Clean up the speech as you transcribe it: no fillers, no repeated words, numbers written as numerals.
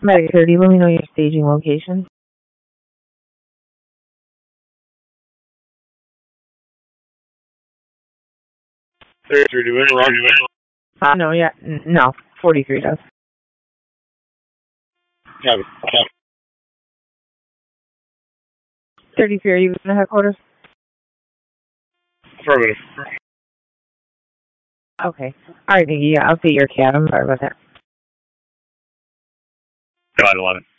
Medic 30, let me know your staging location. No, yeah, no, 43 does. Copy. 33, are you in the headquarters? Affirmative. Okay. All right, Nikki, yeah, I'll see your cat. I'm sorry about that. God, 11.